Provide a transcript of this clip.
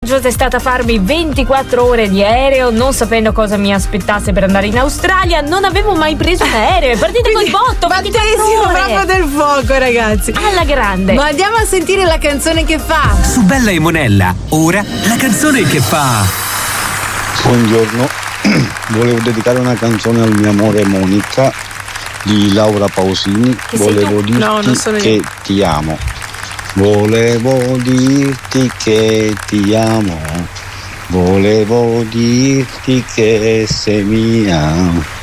Sono stata a farmi 24 ore di aereo, non sapendo cosa mi aspettasse per andare in Australia. Non avevo mai preso un aereo. È partita col botto. Battesimo proprio del fuoco, ragazzi. Alla grande. Ma andiamo a sentire la canzone che fa. Su Bella e Monella, ora la canzone che fa. Buongiorno, volevo dedicare una canzone al mio amore Monica di Laura Pausini. Volevo dirti che ti amo. Volevo dirti che ti amo. Volevo dirti che sei mia.